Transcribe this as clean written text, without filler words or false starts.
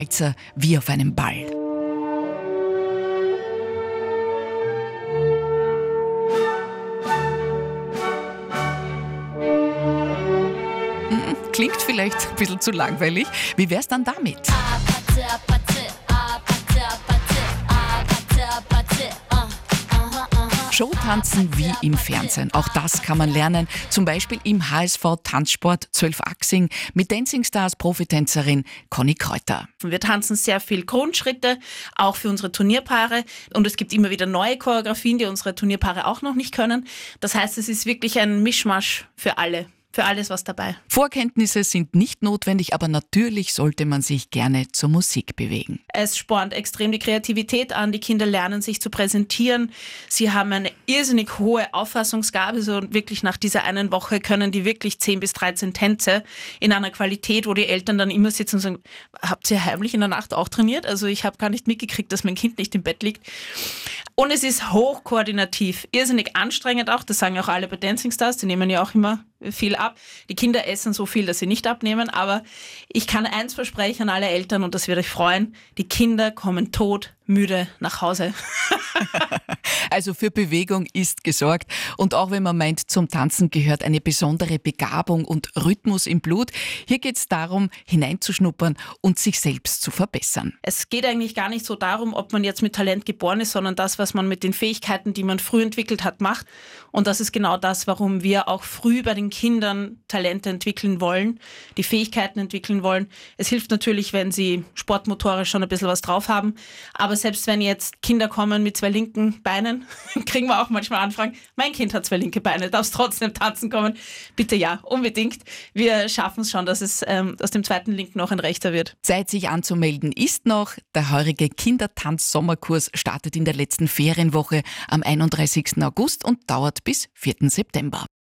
Walzer wie auf einem Ball. Klingt vielleicht ein bisschen zu langweilig. Wie wär's dann damit? Showtanzen wie im Fernsehen. Auch das kann man lernen. Zum Beispiel im HSV Tanzsport 12 Achsing mit Dancing Stars Profitänzerin Conny Kräuter. Wir tanzen sehr viel Grundschritte, auch für unsere Turnierpaare. Und es gibt immer wieder neue Choreografien, die unsere Turnierpaare auch noch nicht können. Das heißt, es ist wirklich ein Mischmasch für alle. Für alles was dabei. Vorkenntnisse sind nicht notwendig, aber natürlich sollte man sich gerne zur Musik bewegen. Es spornt extrem die Kreativität an. Die Kinder lernen sich zu präsentieren. Sie haben eine irrsinnig hohe Auffassungsgabe. So wirklich nach dieser einen Woche können die wirklich 10 bis 13 Tänze in einer Qualität, wo die Eltern dann immer sitzen und sagen, habt ihr heimlich in der Nacht auch trainiert? Also ich habe gar nicht mitgekriegt, dass mein Kind nicht im Bett liegt. Und es ist hochkoordinativ, irrsinnig anstrengend auch. Das sagen ja auch alle bei Dancing Stars. Die nehmen ja auch immer viel ab. Die Kinder essen so viel, dass sie nicht abnehmen, aber ich kann eins versprechen an alle Eltern und das wird euch freuen, die Kinder kommen todmüde nach Hause. Also für Bewegung ist gesorgt und auch wenn man meint, zum Tanzen gehört eine besondere Begabung und Rhythmus im Blut, hier geht es darum, hineinzuschnuppern und sich selbst zu verbessern. Es geht eigentlich gar nicht so darum, ob man jetzt mit Talent geboren ist, sondern das, was man mit den Fähigkeiten, die man früh entwickelt hat, macht. Und das ist genau das, warum wir auch früh bei den Kindern Talente entwickeln wollen, die Fähigkeiten entwickeln wollen. Es hilft natürlich, wenn sie sportmotorisch schon ein bisschen was drauf haben. Aber selbst wenn jetzt Kinder kommen mit 2 linken Beinen, kriegen wir auch manchmal Anfragen, mein Kind hat 2 linke Beine, darf es trotzdem tanzen kommen? Bitte ja, unbedingt. Wir schaffen es schon, dass es aus dem zweiten Linken noch ein rechter wird. Zeit, sich anzumelden, ist noch. Der heurige Kindertanz-Sommerkurs startet in der letzten Ferienwoche am 31. August und dauert bis 4. September.